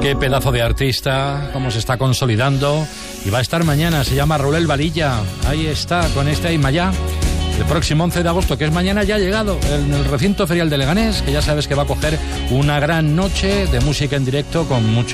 Qué pedazo de artista, cómo se está consolidando. Y va a estar mañana, se llama Raúl El Valilla. Ahí está, con este Aymayá. El próximo 11 de agosto, que es mañana, ya ha llegado en el recinto ferial de Leganés, que ya sabes que va a coger una gran noche de música en directo con mucho